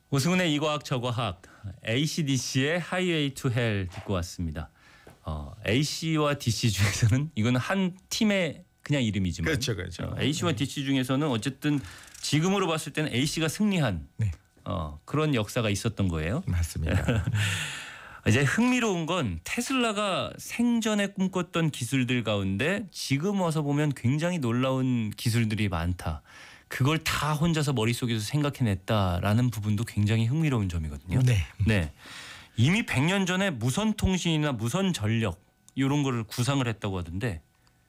오승훈의 이과학 저과학 AC/DC의 Highway to Hell 듣고 왔습니다. AC와 DC 중에서는 이건 한 팀의 그냥 이름이지만 그렇죠. AC와 DC 중에서는 어쨌든 지금으로 봤을 때는 AC가 승리한 그런 역사가 있었던 거예요. 맞습니다. 이제 흥미로운 건 테슬라가 생전에 꿈꿨던 기술들 가운데 지금 와서 보면 굉장히 놀라운 기술들이 많다. 그걸 다 혼자서 머릿속에서 생각해냈다라는 부분도 굉장히 흥미로운 점이거든요. 네. 이미 100년 전에 무선 통신이나 무선 전력 이런 거를 구상을 했다고 하던데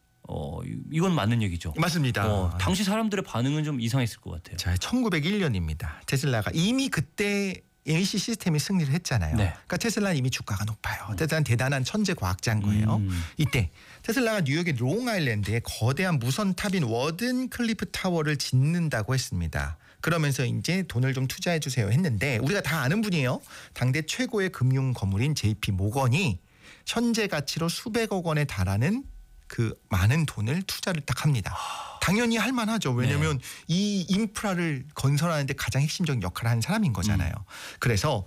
이건 맞는 얘기죠. 맞습니다. 당시 사람들의 반응은 좀 이상했을 것 같아요. 자, 1901년입니다. 테슬라가 이미 그때 AC 시스템이 승리를 했잖아요. 네. 그러니까 테슬라는 이미 주가가 높아요. 대단한 천재 과학자인 거예요. 이때 테슬라가 뉴욕의 롱아일랜드에 거대한 무선 탑인 워든 클리프 타워를 짓는다고 했습니다. 그러면서 이제 돈을 좀 투자해 주세요 했는데 우리가 다 아는 분이에요. 당대 최고의 금융 거물인 JP 모건이 현재 가치로 수백억 원에 달하는 그 많은 돈을 투자를 딱 합니다. 당연히 할 만하죠. 왜냐하면 이 인프라를 건설하는 데 가장 핵심적인 역할을 하는 사람인 거잖아요. 그래서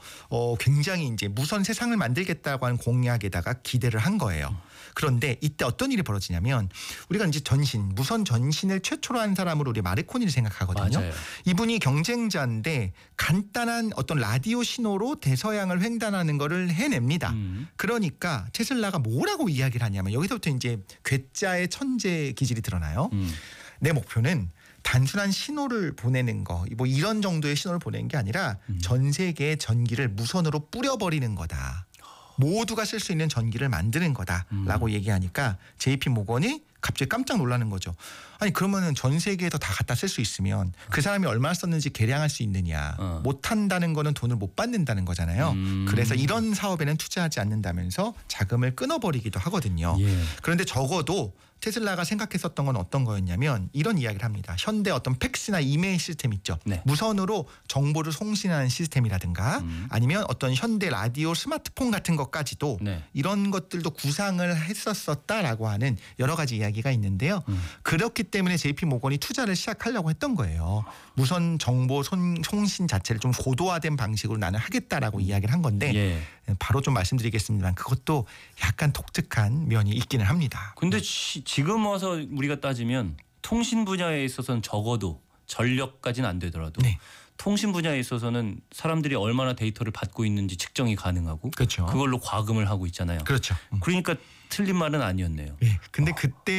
굉장히 이제 무선 세상을 만들겠다고 하는 공약에다가 기대를 한 거예요. 그런데 이때 어떤 일이 벌어지냐면 우리가 이제 무선 전신을 최초로 한 사람으로 우리 마르코니를 생각하거든요. 맞아요. 이분이 경쟁자인데 간단한 어떤 라디오 신호로 대서양을 횡단하는 거를 해냅니다. 그러니까 테슬라가 뭐라고 이야기를 하냐면 여기서부터 이제 괴짜의 천재 기질이 드러나요. 내 목표는 단순한 신호를 보내는 거, 뭐 이런 정도의 신호를 보내는 게 아니라 전 세계의 전기를 무선으로 뿌려버리는 거다. 모두가 쓸 수 있는 전기를 만드는 거다라고 얘기하니까 JP 모건이 갑자기 깜짝 놀라는 거죠. 아니 그러면은 전 세계에서 다 갖다 쓸 수 있으면 그 사람이 얼마나 썼는지 계량할 수 있느냐. 못한다는 거는 돈을 못 받는다는 거잖아요. 그래서 이런 사업에는 투자하지 않는다면서 자금을 끊어버리기도 하거든요. 그런데 적어도 테슬라가 생각했었던 건 어떤 거였냐면 이런 이야기를 합니다. 현대 어떤 팩스나 이메일 시스템 있죠. 무선으로 정보를 송신하는 시스템이라든가 아니면 어떤 현대 라디오 스마트폰 같은 것까지도 이런 것들도 구상을 했었다라고 하는 여러 가지 이야기가 있는데요. 그렇기 때문에 JP 모건이 투자를 시작하려고 했던 거예요. 무선 정보 송신 자체를 좀 고도화된 방식으로 나는 하겠다라고 이야기를 한 건데 바로 좀 말씀드리겠습니다만 그것도 약간 독특한 면이 있기는 합니다. 근데 지금 와서 우리가 따지면 통신 분야에 있어서는 적어도 전력까지는 안 되더라도 통신 분야에 있어서는 사람들이 얼마나 데이터를 받고 있는지 측정이 가능하고 그렇죠. 그걸로 과금을 하고 있잖아요. 그렇죠. 그러니까 틀린 말은 아니었네요. 근데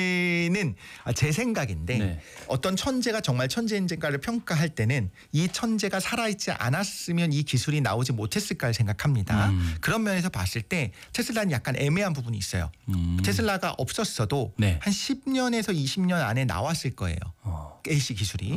그때는 제 생각인데 어떤 천재가 정말 천재인가를 평가할 때는 이 천재가 살아있지 않았으면 이 기술이 나오지 못했을까 생각합니다. 그런 면에서 봤을 때 테슬라는 약간 애매한 부분이 있어요. 테슬라가 없었어도 한 10년에서 20년 안에 나왔을 거예요. AC 기술이.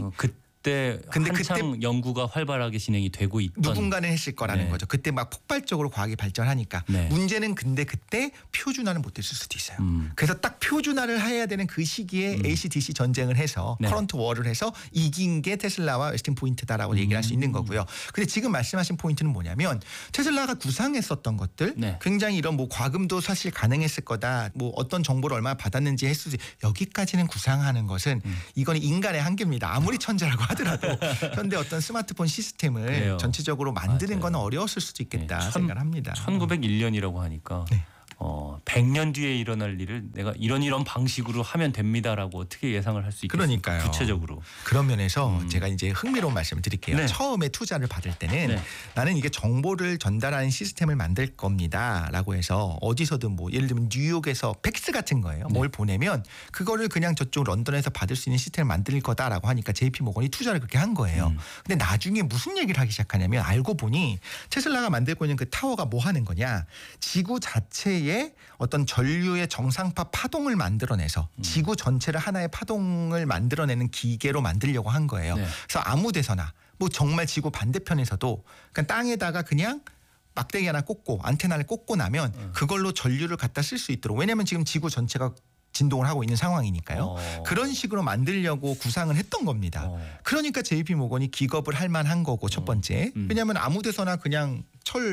근데 한창 연구가 활발하게 진행이 되고 있던 누군가는 했을 거라는 거죠. 그때 막 폭발적으로 과학이 발전하니까 문제는 근데 그때 표준화는 못했을 수도 있어요. 그래서 딱 표준화를 해야 되는 그 시기에 AC/DC 전쟁을 해서 커런트 워를 해서 이긴 게 테슬라와 웨스팅 포인트다라고 얘기를 할 수 있는 거고요. 근데 지금 말씀하신 포인트는 뭐냐면 테슬라가 구상했었던 것들 굉장히 이런 뭐 과금도 사실 가능했을 거다. 뭐 어떤 정보를 얼마나 받았는지 했을 수 여기까지는 구상하는 것은 이건 인간의 한계입니다. 아무리 천재라고 하더라도 현대 어떤 스마트폰 시스템을 전체적으로 만드는 건 어려웠을 수도 있겠다 생각합니다. 1901년이라고 하니까 100년 뒤에 일어날 일을 내가 이런 방식으로 하면 됩니다라고 어떻게 예상을 할 수 있겠습니까? 그러니까요. 구체적으로. 그런 면에서 제가 이제 흥미로운 말씀을 드릴게요. 처음에 투자를 받을 때는 나는 이게 정보를 전달하는 시스템을 만들 겁니다라고 해서 어디서든 뭐 예를 들면 뉴욕에서 팩스 같은 거예요. 뭘 보내면 그거를 그냥 저쪽 런던에서 받을 수 있는 시스템을 만들 거다라고 하니까 JP 모건이 투자를 그렇게 한 거예요. 근데 나중에 무슨 얘기를 하기 시작하냐면 알고 보니 테슬라가 만들고 있는 그 타워가 뭐 하는 거냐. 지구 자체에 어떤 전류의 정상파 파동을 만들어내서 지구 전체를 하나의 파동을 만들어내는 기계로 만들려고 한 거예요. 그래서 아무 데서나 뭐 정말 지구 반대편에서도 그러니까 땅에다가 그냥 막대기 하나 꽂고 안테나를 꽂고 나면 그걸로 전류를 갖다 쓸 수 있도록. 왜냐하면 지금 지구 전체가 진동을 하고 있는 상황이니까요. 그런 식으로 만들려고 구상을 했던 겁니다. 그러니까 JP 모건이 기겁을 할 만한 거고 첫 번째. 왜냐하면 아무 데서나 그냥 철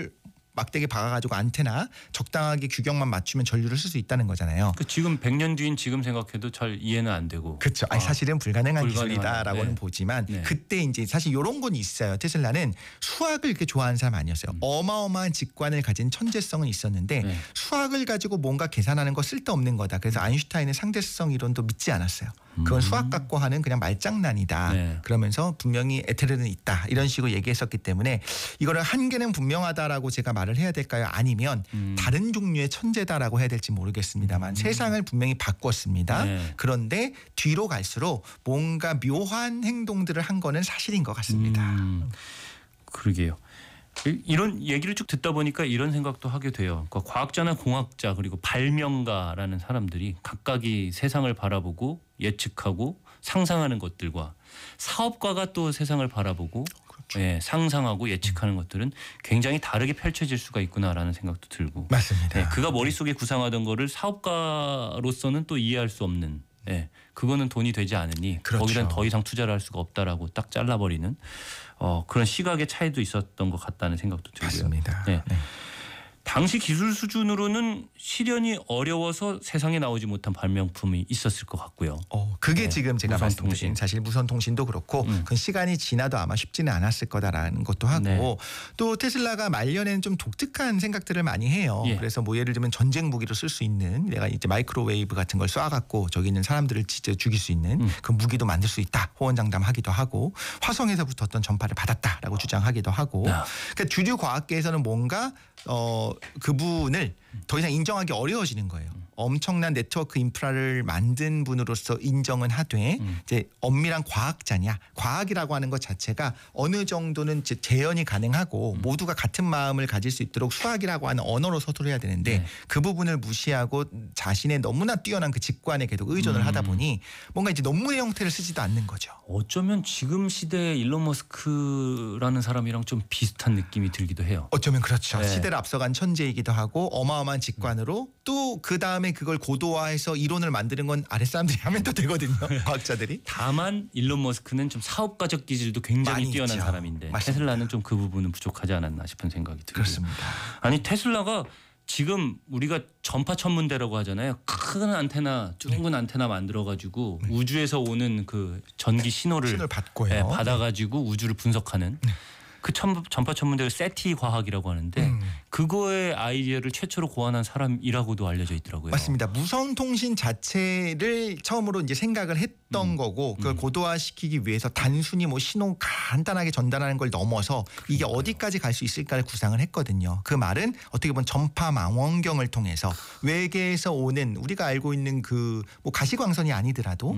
막대기 박아가지고 안테나 적당하게 규격만 맞추면 전류를 쓸 수 있다는 거잖아요. 그 지금 100년 뒤인 지금 생각해도 잘 이해는 안 되고. 그렇죠. 아니, 사실은 불가능한 불가능하다. 기술이다라고는 네. 보지만 네. 그때 이제 사실 이런 건 있어요. 테슬라는 수학을 이렇게 좋아하는 사람 아니었어요. 어마어마한 직관을 가진 천재성은 있었는데 네. 수학을 가지고 뭔가 계산하는 거 쓸데없는 거다. 그래서 아인슈타인의 상대성 이론도 믿지 않았어요. 그건 수학 갖고 하는 그냥 말장난이다. 네. 그러면서 분명히 에테르는 있다. 이런 식으로 얘기했었기 때문에 이거를 한계는 분명하다라고 제가 말을 해야 될까요? 아니면 다른 종류의 천재다라고 해야 될지 모르겠습니다만 세상을 분명히 바꿨습니다. 네. 그런데 뒤로 갈수록 뭔가 묘한 행동들을 한 거는 사실인 것 같습니다. 그러게요. 이런 얘기를 쭉 듣다 보니까 이런 생각도 하게 돼요. 그러니까 과학자나 공학자 그리고 발명가라는 사람들이 각각이 세상을 바라보고 예측하고 상상하는 것들과 사업가가 또 세상을 바라보고 예, 상상하고 예측하는 것들은 굉장히 다르게 펼쳐질 수가 있구나라는 생각도 들고 맞습니다. 예, 그가 머릿속에 구상하던 거를 사업가로서는 또 이해할 수 없는 예, 그거는 돈이 되지 않으니 그렇죠. 거기는 더 이상 투자를 할 수가 없다라고 딱 잘라버리는 그런 시각의 차이도 있었던 것 같다는 생각도 들고요. 맞습니다. 네. 네. 당시 기술 수준으로는 실현이 어려워서 세상에 나오지 못한 발명품이 있었을 것 같고요. 그게 네. 지금 제가 무선통신. 말씀드린 사실 무선통신도 그렇고 그건 시간이 지나도 아마 쉽지는 않았을 거다라는 것도 하고 네. 또 테슬라가 말년에는 좀 독특한 생각들을 많이 해요. 예. 그래서 뭐 예를 들면 전쟁 무기로 쓸 수 있는 내가 이제 마이크로웨이브 같은 걸 쏴갖고 저기 있는 사람들을 진짜 죽일 수 있는 그 무기도 만들 수 있다. 호언장담하기도 하고 화성에서부터 어떤 전파를 받았다라고 주장하기도 하고 아. 그러니까 주류 과학계에서는 뭔가 그분을 더 이상 인정하기 어려워지는 거예요. 엄청난 네트워크 인프라를 만든 분으로서 인정은 하되 이제 엄밀한 과학자냐 과학이라고 하는 것 자체가 어느 정도는 재현이 가능하고 모두가 같은 마음을 가질 수 있도록 수학이라고 하는 언어로 서술해야 되는데 네. 그 부분을 무시하고 자신의 너무나 뛰어난 그 직관에 계속 의존을 하다 보니 뭔가 이제 논문의 형태를 쓰지도 않는 거죠. 어쩌면 지금 시대의 일론 머스크라는 사람이랑 좀 비슷한 느낌이 들기도 해요. 어쩌면 그렇죠. 네. 시대를 앞서간 천재이기도 하고 어마어마한 직관으로 또 그 다음에 그걸 고도화해서 이론을 만드는 건 아랫사람들이 하면 또 되거든요. 과학자들이. 다만 일론 머스크는 좀 사업가적 기질도 굉장히 많이 뛰어난 있죠. 사람인데 맞습니다. 테슬라는 좀 그 부분은 부족하지 않았나 싶은 생각이 들고. 그렇습니다. 아니 테슬라가 지금 우리가 전파 천문대라고 하잖아요. 큰 안테나, 둥근 안테나 만들어가지고 우주에서 오는 그 전기 신호를 받고요. 예, 받아가지고 우주를 분석하는 그 전파 천문대를 세티 과학이라고 하는데 그거의 아이디어를 최초로 고안한 사람이라고도 알려져 있더라고요. 맞습니다. 무선 통신 자체를 처음으로 이제 생각을 했던 거고 그걸 고도화시키기 위해서 단순히 뭐 신호 간단하게 전달하는 걸 넘어서 이게 어디까지 갈 수 있을까를 구상을 했거든요. 그 말은 어떻게 보면 전파 망원경을 통해서 외계에서 오는 우리가 알고 있는 그 뭐 가시광선이 아니더라도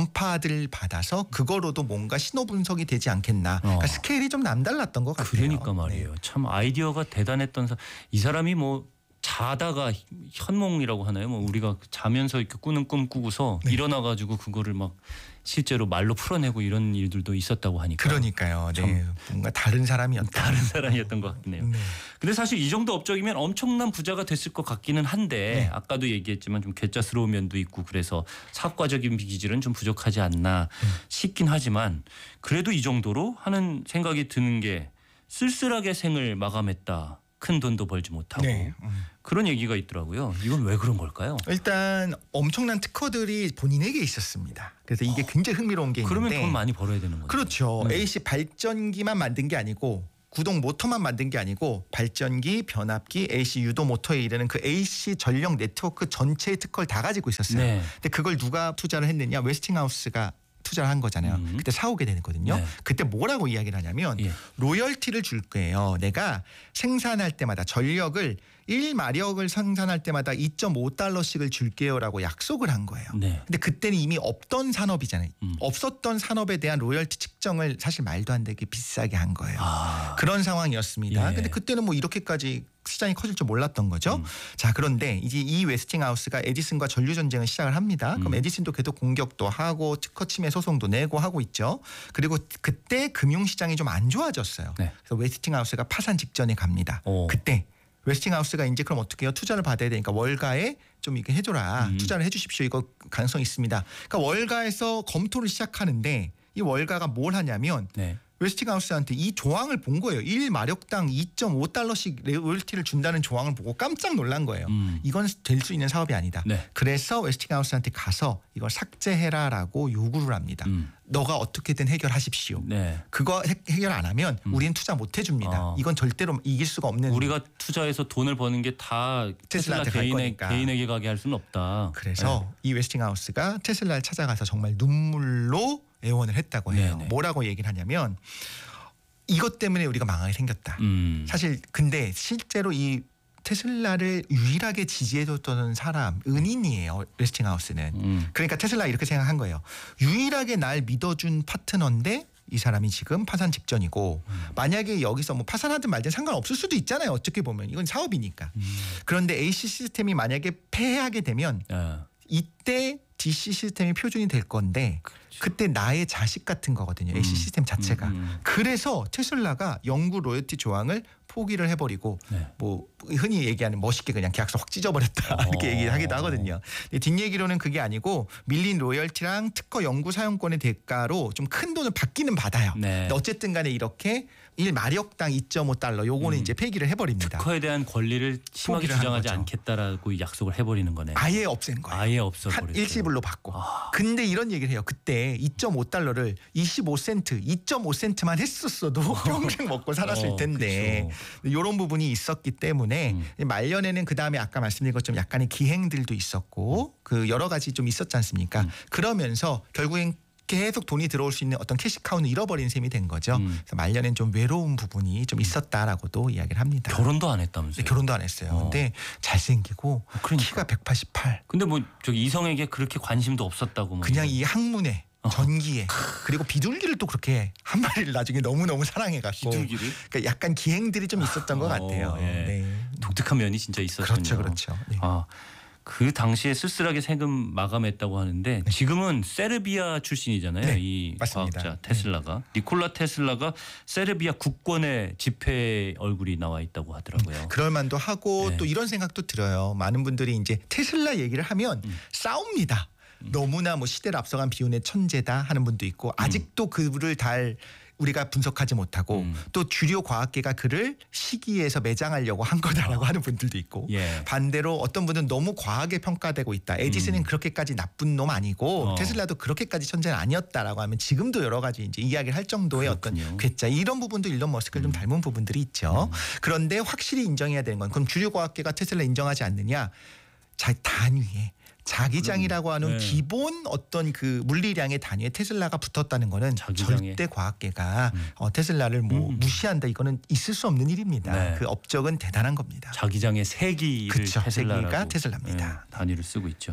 전파들을 받아서 그거로도 뭔가 신호 분석이 되지 않겠나. 그러니까 스케일이 좀 남달랐던 것 같아요. 그러니까 말이에요. 참 아이디어가 대단했던 이 사람이 뭐 자다가 현몽이라고 하나요? 뭐 우리가 자면서 이렇게 꾸는 꿈 꾸고서 일어나가지고 그거를 막 실제로 말로 풀어내고 이런 일들도 있었다고 하니까. 그러니까요. 네. 뭔가 다른 사람이었다. 다른 사람이었던 것 같긴 해요. 네. 근데 사실 이 정도 업적이면 엄청난 부자가 됐을 것 같기는 한데 아까도 얘기했지만 좀 괴짜스러운 면도 있고 그래서 사업가적인 기질은 좀 부족하지 않나 싶긴 하지만 그래도 이 정도로 하는 생각이 드는 게 쓸쓸하게 생을 마감했다. 큰 돈도 벌지 못하고 네. 그런 얘기가 있더라고요. 이건 왜 그런 걸까요? 일단 엄청난 특허들이 본인에게 있었습니다. 그래서 이게 굉장히 흥미로운 게 있는데 그러면 돈 많이 벌어야 되는 거죠. 그렇죠. AC 발전기만 만든 게 아니고 구동 모터만 만든 게 아니고 발전기, 변압기, AC 유도 모터에 이르는 그 AC 전력 네트워크 전체의 특허를 다 가지고 있었어요. 네. 근데 그걸 누가 투자를 했느냐? 웨스팅하우스가 투자를 한 거잖아요. 그때 사오게 되거든요. 네. 그때 뭐라고 이야기를 하냐면 예. 로열티를 줄 거예요. 내가 생산할 때마다 전력을 1마력을 생산할 때마다 2.5달러씩을 줄게요라고 약속을 한 거예요. 네. 근데 그때는 이미 없던 산업이잖아요. 없었던 산업에 대한 로열티 측정을 사실 말도 안 되게 비싸게 한 거예요. 그런 상황이었습니다. 예. 근데 그때는 뭐 이렇게까지 시장이 커질 줄 몰랐던 거죠. 자, 그런데 이제 이 웨스팅하우스가 에디슨과 전류 전쟁을 시작을 합니다. 그럼 에디슨도 계속 공격도 하고 특허 침해 소송도 내고 하고 있죠. 그리고 그때 금융시장이 좀 안 좋아졌어요. 네. 그래서 웨스팅하우스가 파산 직전에 갑니다. 오. 그때 웨스팅하우스가 이제 그럼 어떻게 해요? 투자를 받아야 되니까 월가에 좀 이렇게 해줘라. 투자를 해주십시오. 이거 가능성 있습니다. 그러니까 월가에서 검토를 시작하는데 이 월가가 뭘 하냐면 네. 웨스팅하우스한테 이 조항을 본 거예요. 1마력당 2.5달러씩 로열티를 준다는 조항을 보고 깜짝 놀란 거예요. 이건 될 수 있는 사업이 아니다. 네. 그래서 웨스팅하우스한테 가서 이걸 삭제해라라고 요구를 합니다. 너가 어떻게든 해결하십시오. 네. 그거 해결 안 하면 우리는 투자 못 해줍니다. 이건 절대로 이길 수가 없는. 우리가 투자해서 돈을 버는 게 다 테슬라 테슬라한테 갈 거니까. 개인에게 가게 할 수는 없다. 그래서 이 웨스팅하우스가 테슬라를 찾아가서 정말 눈물로 애원을 했다고 해요. 네네. 뭐라고 얘기를 하냐면 이것 때문에 우리가 망하게 생겼다. 사실 근데 실제로 이 테슬라를 유일하게 지지해줬던 사람 은인이에요. 웨스팅하우스는. 그러니까 테슬라 이렇게 생각한 거예요. 유일하게 날 믿어준 파트너인데 이 사람이 지금 파산 직전이고 만약에 여기서 뭐 파산하든 말든 상관없을 수도 있잖아요. 어떻게 보면 이건 사업이니까. 그런데 AC 시스템이 만약에 폐하게 되면 이때 DC 시스템이 표준이 될 건데 그때 나의 자식 같은 거거든요. AC 시스템 자체가. 그래서 테슬라가 영구 로열티 조항을 포기를 해버리고 네. 뭐 흔히 얘기하는 멋있게 그냥 계약서 확 찢어버렸다 이렇게 얘기하기도 하거든요. 근데 뒷얘기로는 그게 아니고 밀린 로열티랑 특허 연구 사용권의 대가로 좀 큰 돈을 받기는 받아요. 네. 근데 어쨌든 간에 이렇게 1마력당 2.5달러 요거는 이제 폐기를 해버립니다. 특허에 대한 권리를 심하게 포기를 한 주장하지 거죠. 않겠다라고 약속을 해버리는 거네. 아예 없앤 거예요. 아예 한 없어버렸어요. 일시불로 받고. 근데 이런 얘기를 해요. 그때 2.5달러를 25센트, 2.5센트만 했었어도 평생 먹고 살았을 텐데 이런 부분이 있었기 때문에 말년에는 그다음에 아까 말씀드린 것처럼 약간의 기행들도 있었고 그 여러 가지 좀 있었지 않습니까? 그러면서 결국엔 계속 돈이 들어올 수 있는 어떤 캐시카우는 잃어버린 셈이 된 거죠. 그래서 말년엔 좀 외로운 부분이 좀 있었다라고도 이야기를 합니다. 결혼도 안 했다면서요? 네, 결혼도 안 했어요. 근데 잘생기고 그러니까. 키가 188. 근데 뭐 저기 이성에게 그렇게 관심도 없었다고 뭐 그냥 이 학문에 전기에 그리고 비둘기를 또 그렇게 한 마리를 나중에 너무너무 사랑해갖고 비둘기를? 그러니까 약간 기행들이 좀 있었던 것 같아요. 예. 네. 독특한 면이 진짜 있었군요. 그렇죠. 네. 그 당시에 쓸쓸하게 세금 마감했다고 하는데 지금은 세르비아 출신이잖아요. 네, 이 맞습니다. 과학자 테슬라가 니콜라 테슬라가 세르비아 국권의 지폐 얼굴이 나와 있다고 하더라고요. 그럴 만도 하고 네. 또 이런 생각도 들어요. 많은 분들이 이제 테슬라 얘기를 하면 싸웁니다. 너무나 뭐 시대를 앞서간 비운의 천재다 하는 분도 있고 아직도 그를 우리가 분석하지 못하고 또 주류 과학계가 그를 시기에서 매장하려고 한 거다라고 하는 분들도 있고 예. 반대로 어떤 분은 너무 과하게 평가되고 있다. 에디슨은 그렇게까지 나쁜 놈 아니고 테슬라도 그렇게까지 천재는 아니었다라고 하면 지금도 여러 가지 이제 이야기를 할 정도의 그렇군요. 어떤 괴짜 이런 부분도 일론 머스크를 좀 닮은 부분들이 있죠. 그런데 확실히 인정해야 되는 건 그럼 주류 과학계가 테슬라 인정하지 않느냐? 단위에 자기장이라고 하는 네. 기본 어떤 그 물리량의 단위에 테슬라가 붙었다는 거는 자기장에. 절대 과학계가 테슬라를 뭐 무시한다 이거는 있을 수 없는 일입니다. 네. 그 업적은 대단한 겁니다. 자기장의 세기를 그쵸, 테슬라라고 세기가 테슬라입니다. 단위를 쓰고 있죠.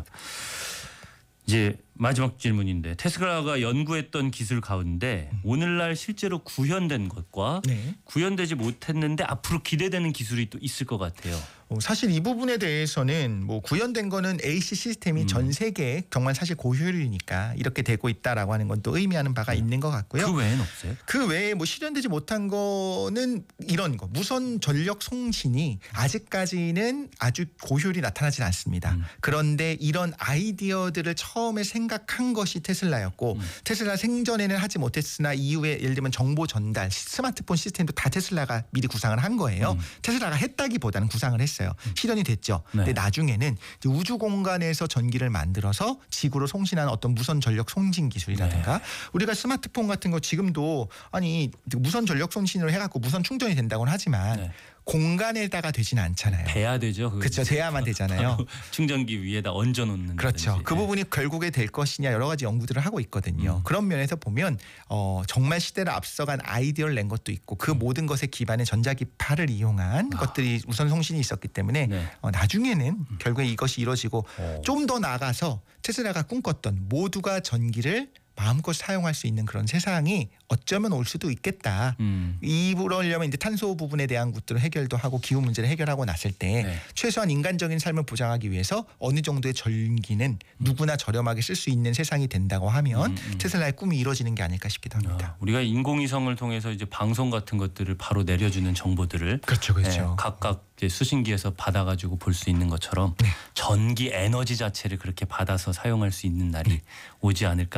이제 마지막 질문인데 테슬라가 연구했던 기술 가운데 오늘날 실제로 구현된 것과 네. 구현되지 못했는데 앞으로 기대되는 기술이 또 있을 것 같아요. 사실 이 부분에 대해서는 뭐 구현된 거는 AC 시스템이 전 세계에 정말 사실 고효율이니까 이렇게 되고 있다라고 하는 건 또 의미하는 바가 있는 것 같고요. 그 외엔 없어요? 그 외에 뭐 실현되지 못한 거는 이런 거 무선 전력 송신이 아직까지는 아주 고효율이 나타나진 않습니다. 그런데 이런 아이디어들을 처음에 생각한 것이 테슬라였고 테슬라 생전에는 하지 못했으나 이후에 예를 들면 정보 전달 스마트폰 시스템도 다 테슬라가 미리 구상을 한 거예요. 테슬라가 했다기보다는 구상을 했어요. 실현이 됐죠. 네. 근데 나중에는 이제 우주 공간에서 전기를 만들어서 지구로 송신하는 어떤 무선 전력 송신 기술이라든가 우리가 스마트폰 같은 거 지금도 아니 무선 전력 송신으로 해갖고 무선 충전이 된다고는 하지만 공간에다가 되지는 않잖아요. 돼야 되죠. 그렇죠. 돼야만 되잖아요. 충전기 위에다 얹어놓는. 그렇죠. 그 부분이 결국에 될 것이냐 여러 가지 연구들을 하고 있거든요. 그런 면에서 보면 정말 시대를 앞서간 아이디어를 낸 것도 있고 그 모든 것의 기반에 전자기파를 이용한 것들이 우선 송신이 있었기 때문에 네. 나중에는 결국에 이것이 이루어지고 좀 더 나아가서 테슬라가 꿈꿨던 모두가 전기를 마음껏 사용할 수 있는 그런 세상이 어쩌면 올 수도 있겠다. 이러려면 이제 탄소 부분에 대한 것들을 해결도 하고 기후 문제를 해결하고 났을 때 최소한 인간적인 삶을 보장하기 위해서 어느 정도의 전기는 누구나 저렴하게 쓸 수 있는 세상이 된다고 하면 테슬라의 꿈이 이루어지는 게 아닐까 싶기도 합니다. 우리가 인공위성을 통해서 이제 방송 같은 것들을 바로 내려주는 정보들을 그렇죠. 각각 이제 수신기에서 받아가지고 볼 수 있는 것처럼 전기 에너지 자체를 그렇게 받아서 사용할 수 있는 날이 오지 않을까 하는 말씀.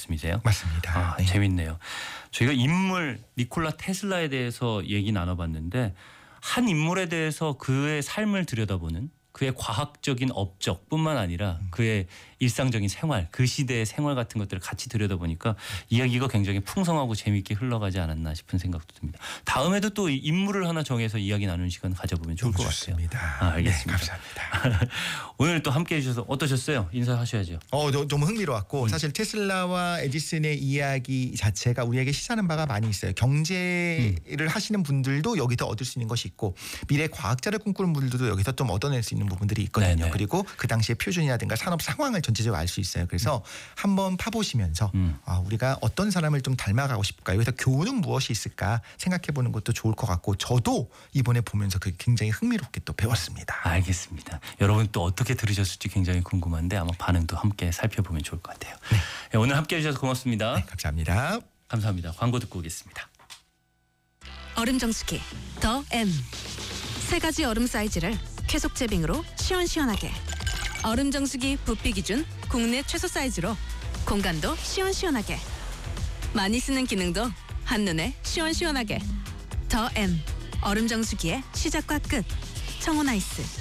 말씀이세요? 맞습니다. 아, 네. 재밌네요. 저희가 인물 니콜라 테슬라에 대해서 얘기 나눠봤는데 한 인물에 대해서 그의 삶을 들여다보는 그의 과학적인 업적뿐만 아니라 그의 일상적인 생활, 그 시대의 생활 같은 것들을 같이 들여다보니까 이야기가 굉장히 풍성하고 재미있게 흘러가지 않았나 싶은 생각도 듭니다. 다음에도 또 인물을 하나 정해서 이야기 나누는 시간 가져보면 좋을 것 같아요. 좋습니다. 아, 알겠습니다. 네, 감사합니다. 오늘 또 함께해 주셔서 어떠셨어요? 인사하셔야죠. 너무 흥미로웠고 사실 테슬라와 에디슨의 이야기 자체가 우리에게 시사하는 바가 많이 있어요. 경제를 하시는 분들도 여기서 얻을 수 있는 것이 있고 미래 과학자를 꿈꾸는 분들도 여기서 좀 얻어낼 수 있는 부분들이 있거든요. 네네. 그리고 그 당시의 표준이라든가 산업 상황을 전체적으로 알 수 있어요. 그래서 한번 파보시면서 우리가 어떤 사람을 좀 닮아가고 싶을까, 여기서 교훈은 무엇이 있을까 생각해보는 것도 좋을 것 같고 저도 이번에 보면서 그게 굉장히 흥미롭게 또 배웠습니다. 알겠습니다. 여러분 또 어떻게 들으셨을지 굉장히 궁금한데 아마 반응도 함께 살펴보면 좋을 것 같아요. 네, 오늘 함께해 주셔서 고맙습니다. 네, 감사합니다. 감사합니다. 광고 듣고 오겠습니다. 얼음 정수기 더 M. 세 가지 얼음 사이즈를 쾌속 제빙으로 시원시원하게. 얼음 정수기 부피 기준 국내 최소 사이즈로 공간도 시원시원하게. 많이 쓰는 기능도 한눈에 시원시원하게. 더 M. 얼음 정수기의 시작과 끝. 청혼 아이스.